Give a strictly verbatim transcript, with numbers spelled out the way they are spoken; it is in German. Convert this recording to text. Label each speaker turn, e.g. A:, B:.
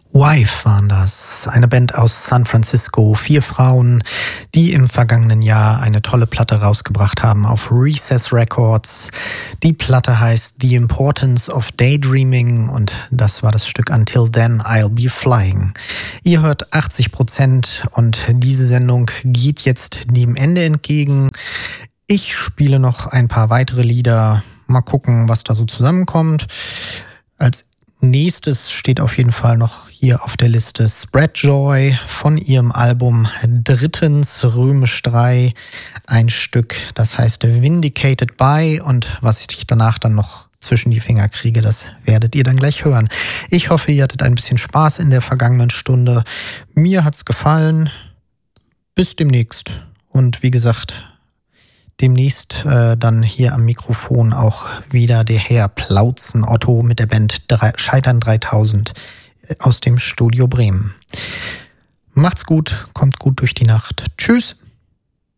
A: Wife waren das, eine Band aus San Francisco, vier Frauen, die im vergangenen Jahr eine tolle Platte rausgebracht haben auf Recess Records. Die Platte heißt The Importance of Daydreaming und das war das Stück Until Then I'll Be Flying. Ihr hört achtzig Prozent und diese Sendung geht jetzt dem Ende entgegen. Ich spiele noch ein paar weitere Lieder, mal gucken, was da so zusammenkommt. Als nächstes steht auf jeden Fall noch hier auf der Liste Spread Joy von ihrem Album Drittens Römisch drei. Ein Stück, das heißt Vindicated By, und was ich danach dann noch zwischen die Finger kriege, das werdet ihr dann gleich hören. Ich hoffe, ihr hattet ein bisschen Spaß in der vergangenen Stunde. Mir hat's gefallen. Bis demnächst. Und wie gesagt, demnächst äh, dann hier am Mikrofon auch wieder der Herr Plautzen Otto mit der Band drei, Scheitern dreitausend aus dem Studio Bremen. Macht's gut, kommt gut durch die Nacht. Tschüss.